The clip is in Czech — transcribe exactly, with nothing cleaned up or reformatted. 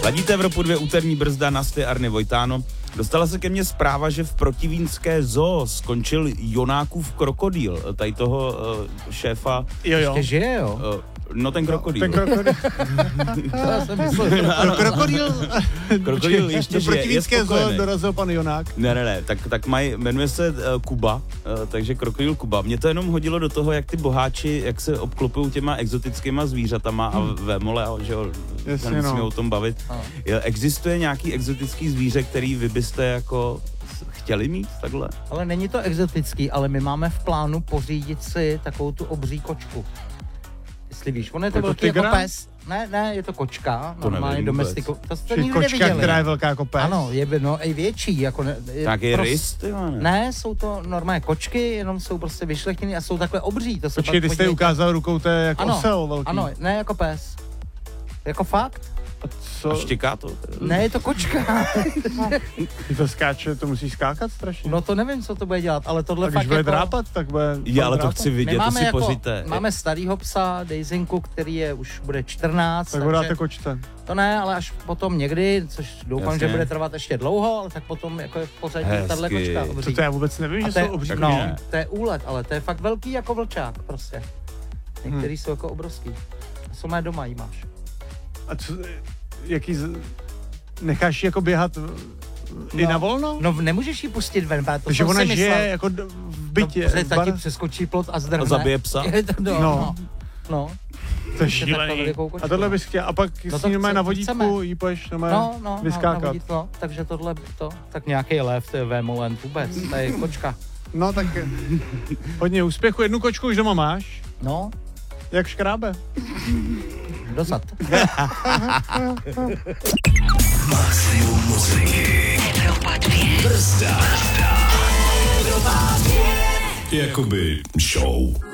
Ladíte Evropu dvě, úterní brzda, Nasty, Arny, Vojtáno. Dostala se ke mně zpráva, že v protivínské zoo skončil Jonákův krokodýl, tady toho uh, šéfa. Jo, jo. Ještě žije, jo? Uh, no ten krokodýl. Ten krokodýl. Já jsem myslel, ano, krokodýl. Krokodýl ještě do žije, je protivínské zoo spokojený. dorazil pan Jonák. Ne, ne, ne, tak, tak maj, jmenuje se uh, Kuba, uh, takže krokodýl Kuba. Mě to jenom hodilo do toho, jak ty boháči, jak se obklopují těma exotickýma zvířatama a vémole, že jo, Jasně, nemusíme no. o tom bavit. Jo, existuje nějaký exotický zvíře, který vy byste jako chtěli mít takhle? Ale není to exotický, ale my máme v plánu pořídit si takovou tu obří kočku. Jestli víš, on je to Je to velký jako tygra? pes. Ne, ne, je to kočka, To normálně nevím domestiku. To jste Čili nikdy kočka, neviděli. která je velká jako pes. Ano, je no, i větší. Jako ne, je Tak je pros- rys, ty ne? Ne, jsou to normálně kočky, jenom jsou prostě vyšlechtěny a jsou takhle obří. To se Počkej, ty pak jste ji podívejte. ukázal rukou, to je jako Ano, osel velký. Ano, ne jako pes. Jako fakt? Co? A štěká to? Ne, je to kočka. Ty to skáče, to musí skákat strašně. No to nevím, co to bude dělat, ale tohle A když fakt bude jako... drápat, tak bude... Já, ale to drápat. chci My vidět, to máme, si jako, pořiďte. máme starýho psa, Dejzinku, který je už bude čtrnáct, Tak ho dáte kočce. to ne, ale až potom někdy, což doufám, Jasně. že bude trvat ještě dlouho, ale tak potom jako je v pořadí Hezky. tahle kočka To, obří. to já vůbec nevím, A že to je, jsou obří. tak no, ne. to je úlet, ale to je fakt velký jako vlčák prostě. Některý Hmm. jsou jako obrovský. Jsou mé doma, jí máš. A co, jaký... Z... Necháš ji jako běhat i No. na volno? No nemůžeš jí pustit ven, to Takže jsem ona si žije myslel. jako d- v bytě. No, protože v taky bar- přeskočí plot a zdrhne. A zabije psa? Je to, no, No. no. no. To je Takže takhle šílený. velikou kočku, A tohle no. bys chtěl, a pak No no to s ní chce- na to vodítku chceme. jí půjdeš No, no, no, vyskákat. na vodítko, takže tohle to, tak nějaký lev, to je vémolen vůbec, to je kočka. No tak hodně úspěchu, jednu kočku už doma máš. No, Jak škrábe. dosad. Maximum muziky. Evropa dvě. Brzda. Evropa dvě. Jakoby show.